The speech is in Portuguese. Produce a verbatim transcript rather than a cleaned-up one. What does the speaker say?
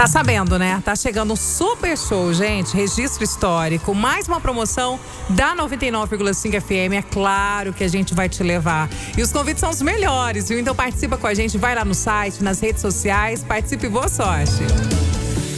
Tá sabendo, né? Tá chegando um super show, gente. Registro histórico. Mais uma promoção da noventa e nove vírgula cinco F M. É claro que a gente vai te levar. E os convites são os melhores, viu? Então participa com a gente. Vai lá no site, nas redes sociais. Participe e boa sorte.